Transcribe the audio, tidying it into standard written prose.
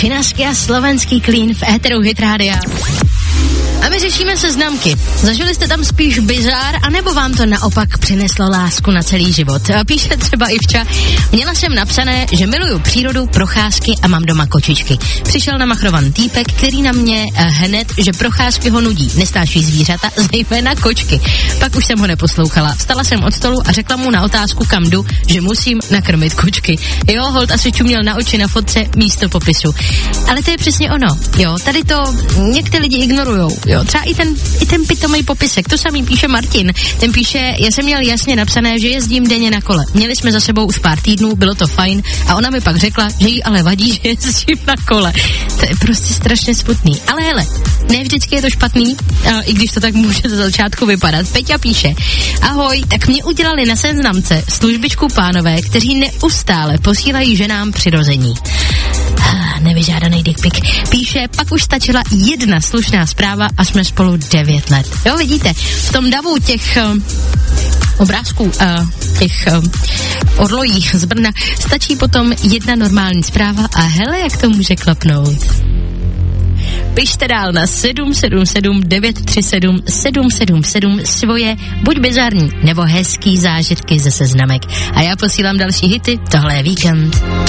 Činařský a slovenský klín v éteru Hit Rádia. A my řešíme seznamky. Zažili jste tam spíš bizár, anebo vám to naopak přineslo lásku na celý život? Píše třeba Ivča. Měla jsem napsané, že miluju přírodu, procházky a mám doma kočičky. Přišel namachrovan týpek, který na mě hned, že procházky ho nudí. Nestáší zvířata, zejména kočky. Pak už jsem ho neposlouchala. Vstala jsem od stolu a řekla mu na otázku, kam jdu, že musím nakrmit kočky. Jo, holt asi čuměl na oči na fotce místo popisu. Ale to je přesně ono. Jo, tady to některé lidi ignorujou. Jo, třeba i ten pitomej popisek, to samý píše Martin. Ten píše, já jsem měl jasně napsané, že jezdím denně na kole. Měli jsme za sebou už pár týdnů, bylo to fajn a ona mi pak řekla, že jí ale vadí, že jezdím na kole. To je prostě strašně smutný. Ale hele, ne vždycky je to špatný, i když to tak může za začátku vypadat. Peťa píše, ahoj, tak mě udělali na seznamce službičku pánové, kteří neustále posílají ženám přirození. Nevyžádaný dick pic. Píše, pak už stačila jedna slušná zpráva a jsme spolu 9 let. Jo, vidíte, v tom davu těch obrázků, těch orlojí z Brna stačí potom jedna normální zpráva a hele, jak to může klapnout. Pište dál na 777 937 777 svoje buď bizarní nebo hezký zážitky ze seznamek. A já posílám další hity, tohle je Víkend.